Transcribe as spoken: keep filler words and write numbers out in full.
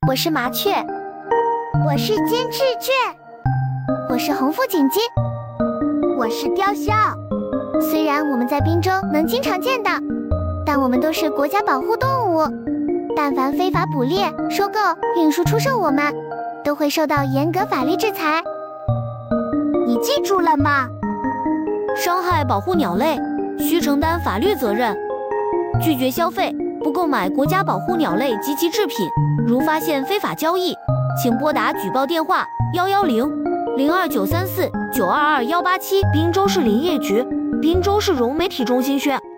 我是麻雀， 我是金翅雀， 我是红腹锦鸡， 我是雕鸮。 虽然我们在滨州能经常见到，但我们都是国家保护动物。但凡非法捕猎、收购、运输、出售我们，都会受到严格法律制裁。 你记住了吗？ 伤害保护鸟类，需承担法律责任。拒绝消费，不购买国家保护鸟类及其制品。如发现非法交易，请拨打举报电话幺幺零零二九三四九二二幺八七，滨州市林业局，滨州市融媒体中心宣。